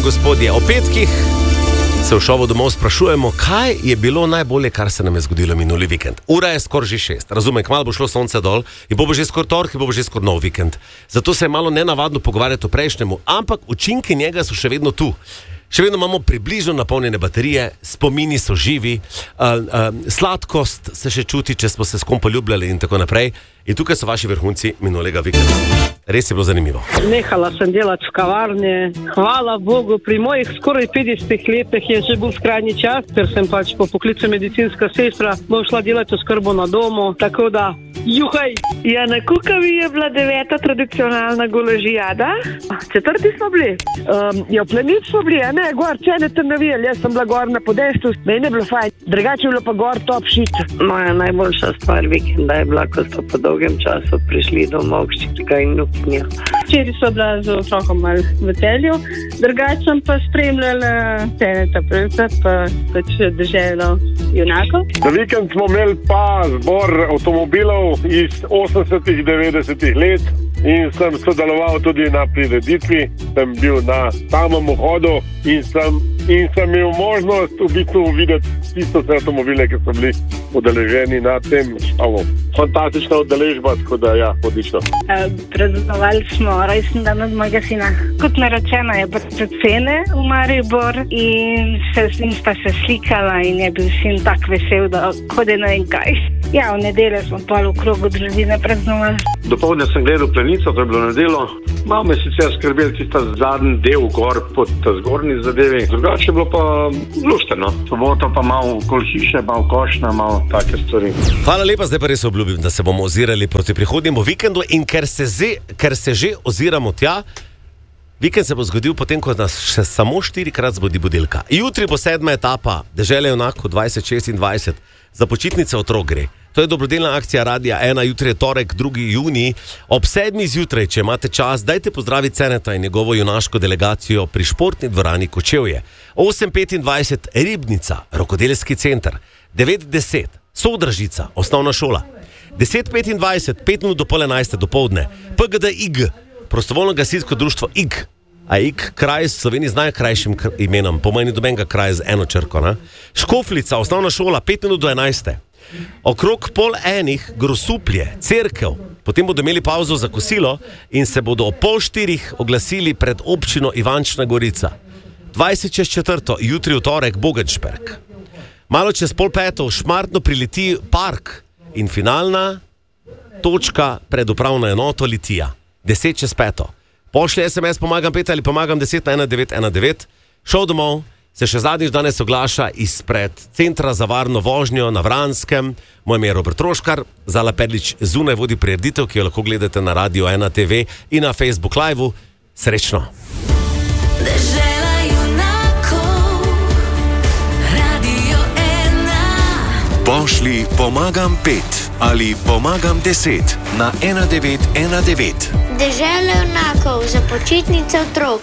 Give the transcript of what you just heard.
gospodje, o petkih se v šovu domov sprašujemo, kaj je bilo najbolje, kar se nam je zgodilo minuli vikend. Ura je skoraj že 6, razumem, kmalu bo šlo sonce dol in bo že skoraj torek in bo že skoraj nov vikend. Zato se je malo nenavadno pogovarjati o prejšnjemu, ampak učinki njega so še vedno tu. Še vedno imamo približno napolnjene baterije, spomini so živi, sladkost se še čuti, če smo se s kom poljubljali in tako naprej. In tukaj so vaši vrhunci minulega vikenda. Res je bilo zanimivo. Nehala sem delati v kavarni. Hvala Bogu, pri mojih skoraj 50 letih je že bil skrajni čas, ker sem pač po poklicu medicinska sestra, bom šla delati oskrbo na domu, tako da juhaj! Ja, na Kukavi je bila 9. tradicionalna golažijada. 4. smo bili. Ja, Plenic smo bili, a ne, gor, cene tam navijali, jaz sem bila gor na podestu, meni je bilo fajn, drugače je bilo pa gor top shit. Moja najboljša stvar vikenda je bila, ko so po dolgem času prišli domov hčerka in vnukinja. Včeraj so bila z otrokom malo v Celju, drugače sem pa spremljala Teneta Prevca, pa pač Deželo junakov. Za vikend smo imeli pa zbor avtomobilov iz 80-ih, 90-ih let in sem sodeloval tudi na prireditvi, sem bil na samem vhodu in sem imel možnost v bistvu videti tisto vse avtomobile, ki so bili udeleženi na tem šovu. Fantastična udeležba, tako da ja, odlično. Praznovali smo rojstni dan od mojega sina. Kot naročeno je prišel cene v Maribor in sta se slikala in je bil sin tak vesel, da hodi ne vem kaj. Ja, v nedeljo smo pa v krogu družine praznovali. Dopoldne sem gledal Plenico, to je bilo nedeljo. Malo me sicer skrbel tista zadnji del gor pod zgornji zadevi. Drugače je bilo pa lušteno. Soboto pa malo okoli hiše, malo košna, malo take stvari. Hvala lepa, zdaj pa res obljubim, da se bomo ozirali proti prihodnjemu vikendu in ker se že oziramo tja, vikend se bo zgodil potem, ko nas še samo 4-krat zbudi budilka. Jutri bo 7. etapa Dežele junakov 2026. Za počitnice otrok gre. To je dobrodelna akcija Radia 1, jutri je torek, 2. junij. Ob 7. zjutraj, če imate čas, dajte pozdraviti Ceneta in njegovo junaško delegacijo pri športni dvorani Kočevje. 8:25 Ribnica, rokodelski center. 9:10 Sodražica, osnovna šola. 10:25, 5 minut do 10:30 dopoldne, PGD IG, prostovoljno gasilsko društvo IG. A IG, kraj v Sloveniji z najkrajšim imenom, pomeni dobenega kraja z eno črko, ne? Škoflica, osnovna šola, 5 minut do 11. Okrog 10:30 Grosuplje, cerkev, potem bodo imeli pauzo za kosilo in se bodo ob 3:30 oglasili pred občino Ivančna Gorica. 20:04, jutri v torek Bogenšperk. Malo čez 4:30 Šmartno prileti Park in finalna točka pred upravno enoto Litija. 10:05. Pošlji SMS pomagam 5 ali pomagam 10 na 1919. Šel domov se še zadnjič danes oglaša izpred Centra za varno vožnjo na Vranskem. Moje ime je Robert Troškar, Zala Perlič zunaj vodi prireditev, ki jo lahko gledate na Radio 1 TV in na Facebook Live-u. Srečno! Dežela junakov, Radio 1. Pošlji pomagam 5 ali pomagam 10 na 1919. Dežela junakov za počitnice otrok.